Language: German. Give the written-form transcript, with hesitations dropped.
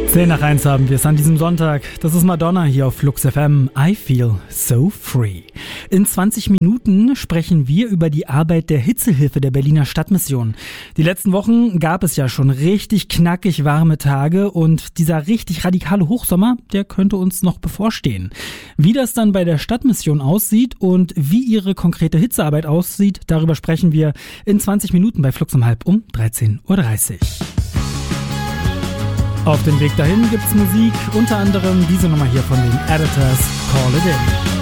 10:01 haben wir es an diesem Sonntag. Das ist Madonna hier auf Flux FM. I feel so free. In 20 Minuten sprechen wir über die Arbeit der Hitzehilfe der Berliner Stadtmission. Die letzten Wochen gab es ja schon richtig knackig warme Tage und dieser richtig radikale Hochsommer, der könnte uns noch bevorstehen. Wie das dann bei der Stadtmission aussieht und wie ihre konkrete Hitzearbeit aussieht, darüber sprechen wir in 20 Minuten bei Flux um 13:30 Uhr. Auf dem Weg dahin gibt's Musik, unter anderem diese Nummer hier von den Editors, Call It In.